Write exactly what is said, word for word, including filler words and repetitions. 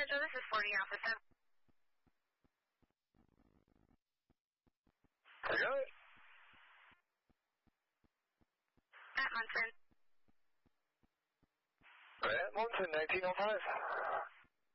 Central, this is forty Alpha seven. I got it. At Munson. At Munson, nineteen oh five.